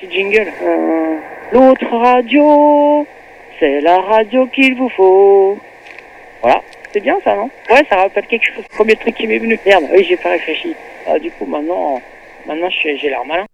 petit jingle. L'autre radio, c'est la radio qu'il vous faut. Voilà, c'est bien ça, non? Ouais, ça rappelle quelque chose. Premier truc qui m'est venu. Merde, oui, j'ai pas réfléchi. Du coup, maintenant j'ai l'air malin.